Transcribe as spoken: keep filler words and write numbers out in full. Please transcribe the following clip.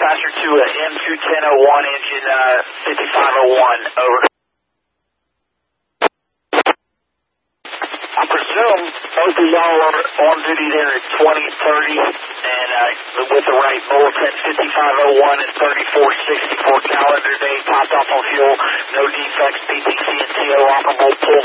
dispatcher to a M two ten oh one, engine uh, fifty-five oh one, over. I presume both of y'all are on duty there at twenty thirty, and uh, with the right bulletin, fifty-five oh one and thirty-four sixty for calendar day, topped off on fuel, no defects, P T C and T O operable, pull